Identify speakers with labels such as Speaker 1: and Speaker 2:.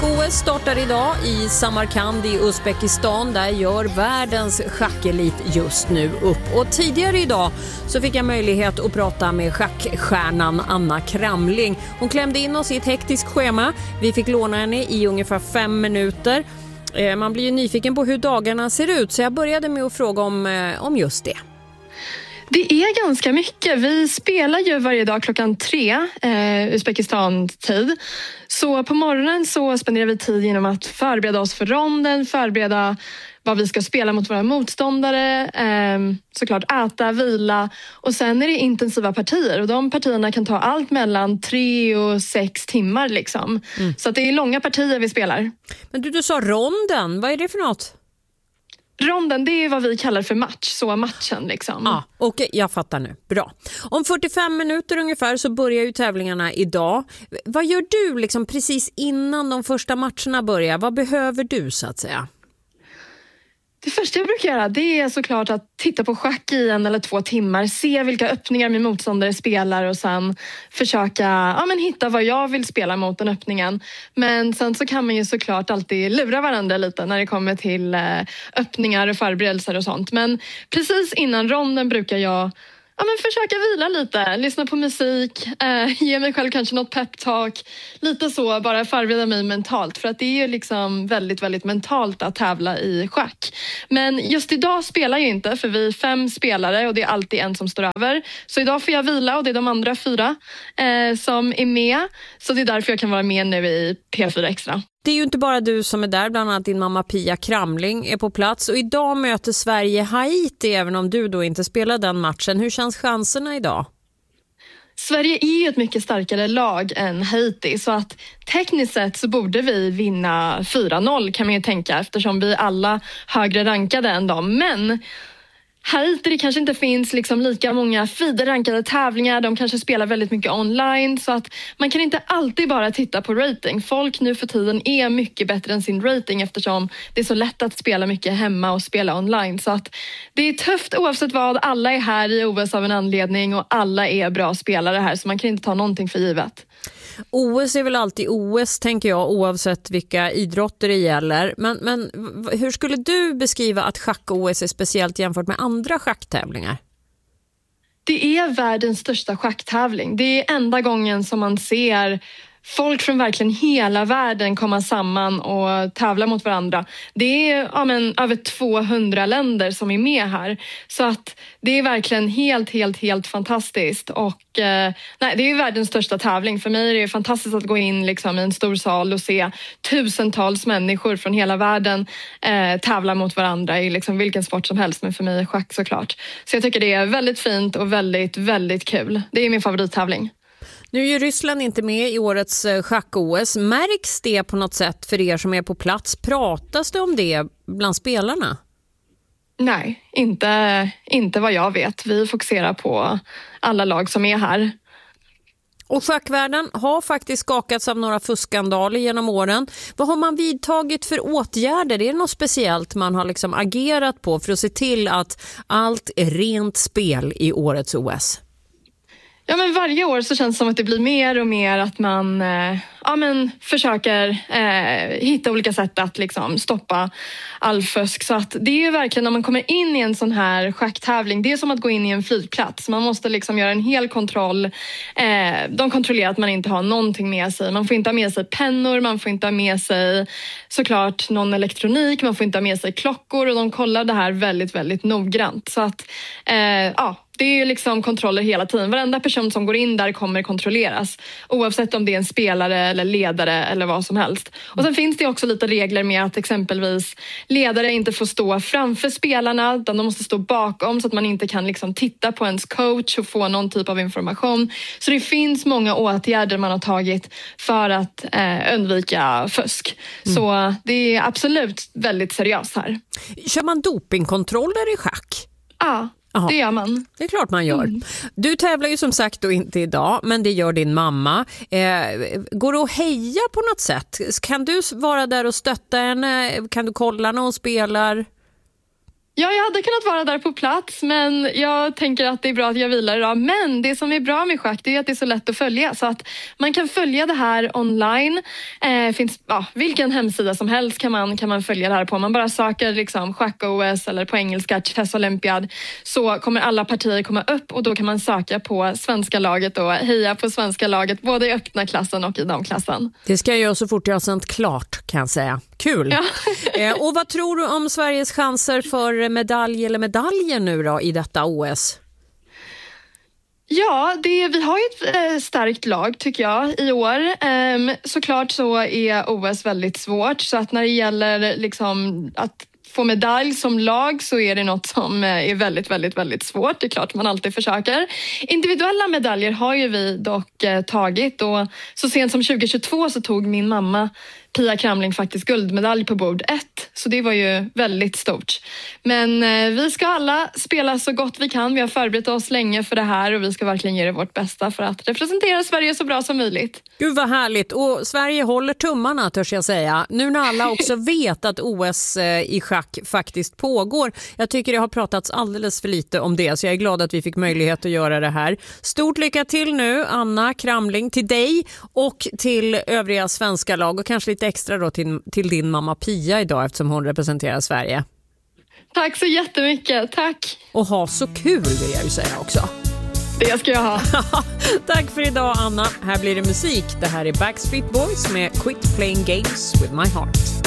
Speaker 1: Schack-OS startar idag i Samarkand i Uzbekistan. Där gör världens schackelit just nu upp. Och tidigare idag så fick jag möjlighet att prata med schackstjärnan Anna Kramling. Hon klämde in oss i ett hektiskt schema. Vi fick låna henne i ungefär 5 minuter. Man blir ju nyfiken på hur dagarna ser ut, så jag började med att fråga om just det.
Speaker 2: Det är ganska mycket. Vi spelar ju varje dag 3:00 Uzbekistan-tid. Så på morgonen så spenderar vi tid genom att förbereda oss för ronden, förbereda vad vi ska spela mot våra motståndare, såklart äta, vila, och sen är det intensiva partier, och de partierna kan ta allt mellan 3 och 6 timmar liksom. Så att det är långa partier vi spelar.
Speaker 1: Men du sa ronden, vad är det för något?
Speaker 2: Ronden, det är vad vi kallar för match, så matchen liksom.
Speaker 1: Ja, okej, jag fattar nu. Bra. Om 45 minuter ungefär så börjar ju tävlingarna idag. Vad gör du liksom precis innan de första matcherna börjar? Vad behöver du så att säga?
Speaker 2: Det första jag brukar göra, det är såklart att titta på schack i 1 eller 2 timmar. Se vilka öppningar min motståndare spelar och sen försöka hitta vad jag vill spela mot den öppningen. Men sen så kan man ju såklart alltid lura varandra lite när det kommer till öppningar och förberedelser och sånt. Men precis innan ronden brukar jag försöka vila lite, lyssna på musik, ge mig själv kanske något peptalk, lite så, bara förbereda mig mentalt, för att det är ju liksom väldigt, väldigt mentalt att tävla i schack. Men just idag spelar jag inte, för vi är 5 spelare och det är alltid en som står över. Så idag får jag vila och det är de andra 4 som är med, så det är därför jag kan vara med nu i P4 Extra.
Speaker 1: Det är ju inte bara du som är där, bland annat din mamma Pia Kramling är på plats. Och idag möter Sverige Haiti, även om du då inte spelar den matchen. Hur känns chanserna idag?
Speaker 2: Sverige är ju ett mycket starkare lag än Haiti, så att tekniskt sett så borde vi vinna 4-0 kan man ju tänka, eftersom vi alla högre rankade än dem. Men Haiti, det kanske inte finns liksom lika många FIDE-rankade tävlingar. De kanske spelar väldigt mycket online, så att man kan inte alltid bara titta på rating. Folk nu för tiden är mycket bättre än sin rating, eftersom det är så lätt att spela mycket hemma och spela online. Så att det är tufft oavsett vad. Alla är här i OS av en anledning och alla är bra spelare här, så man kan inte ta någonting för givet.
Speaker 1: OS är väl alltid OS, tänker jag, oavsett vilka idrotter det gäller. Men hur skulle du beskriva att schack-OS är speciellt jämfört med andra schacktävlingar?
Speaker 2: Det är världens största schacktävling. Det är enda gången som man ser folk från verkligen hela världen komma samman och tävla mot varandra. Det är över 200 länder som är med här. Så att det är verkligen helt fantastiskt. Och det är världens största tävling. För mig är det fantastiskt att gå in liksom i en stor sal och se tusentals människor från hela världen tävla mot varandra i liksom vilken sport som helst. Men för mig är schack såklart. Så jag tycker det är väldigt fint och väldigt, väldigt kul. Det är min favorittävling.
Speaker 1: Nu är ju Ryssland inte med i årets schack-OS. Märks det på något sätt för er som är på plats? Pratas det om det bland spelarna?
Speaker 2: Nej, inte vad jag vet. Vi fokuserar på alla lag som är här.
Speaker 1: Och schackvärlden har faktiskt skakats av några fuskskandaler genom åren. Vad har man vidtagit för åtgärder? Det är något speciellt man har liksom agerat på för att se till att allt är rent spel i årets OS?
Speaker 2: Ja, men varje år så känns det som att det blir mer och mer att man försöker hitta olika sätt att liksom stoppa all fusk. Så att det är ju verkligen, när man kommer in i en sån här schacktävling, det är som att gå in i en flygplats. Man måste liksom göra en hel kontroll. De kontrollerar att man inte har någonting med sig. Man får inte ha med sig pennor, man får inte ha med sig såklart någon elektronik, man får inte ha med sig klockor, och de kollar det här väldigt, väldigt noggrant. Så att det är ju liksom kontroller hela tiden. Varenda person som går in där kommer kontrolleras. Oavsett om det är en spelare eller ledare eller vad som helst. Och sen finns det också lite regler med att exempelvis ledare inte får stå framför spelarna, utan de måste stå bakom, så att man inte kan liksom titta på ens coach och få någon typ av information. Så det finns många åtgärder man har tagit för att undvika fusk. Så det är absolut väldigt seriöst här.
Speaker 1: Kör man dopingkontroller i schack?
Speaker 2: Ja. Aha. Det gör man.
Speaker 1: Det är klart man gör. Du tävlar ju som sagt då inte idag, men det gör din mamma. Går det att heja på något sätt? Kan du vara där och stötta henne? Kan du kolla när hon spelar?
Speaker 2: Ja, jag hade kunnat vara där på plats, men jag tänker att det är bra att jag vilar idag. Men det som är bra med schack, det är att det är så lätt att följa. Så att man kan följa det här online. Finns vilken hemsida som helst kan man följa det här på. Man bara söker liksom schack-OS eller på engelska Chess Olympiad, så kommer alla partier komma upp och då kan man söka på svenska laget och heja på svenska laget både i öppna klassen och i damklassen.
Speaker 1: Det ska jag göra så fort jag har sänt klart, kan jag säga. Kul! Ja. Och vad tror du om Sveriges chanser för medalj eller medaljer nu då i detta OS?
Speaker 2: Ja, vi har ju ett starkt lag tycker jag i år. Såklart så är OS väldigt svårt, så att när det gäller liksom att få medalj som lag så är det något som är väldigt, väldigt, väldigt svårt. Det är klart man alltid försöker. Individuella medaljer har ju vi dock tagit, och så sent som 2022 så tog min mamma Pia Kramling faktiskt guldmedalj på bord 1. Så det var ju väldigt stort. Men vi ska alla spela så gott vi kan. Vi har förberett oss länge för det här och vi ska verkligen ge det vårt bästa för att representera Sverige så bra som möjligt.
Speaker 1: Gud vad härligt. Och Sverige håller tummarna, törs jag säga. Nu när alla också vet att OS i schack faktiskt pågår. Jag tycker det har pratats alldeles för lite om det, så jag är glad att vi fick möjlighet att göra det här. Stort lycka till nu, Anna Kramling, till dig och till övriga svenska lag, och kanske lite extra då till din mamma Pia idag eftersom hon representerar Sverige.
Speaker 2: Tack så jättemycket, tack.
Speaker 1: Och ha så kul vill jag ju säga också.
Speaker 2: Det ska jag ha.
Speaker 1: Tack för idag Anna. Här blir det musik. Det här är Backstreet Boys med Quit Playing Games With My Heart.